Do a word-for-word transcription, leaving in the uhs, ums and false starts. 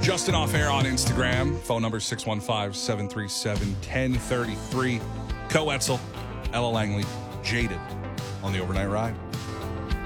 Justin Off Air on Instagram. Phone number six one five, seven three seven, one oh three three. Co Etzel, Ella Langley, Jaded on the Overnight Ride.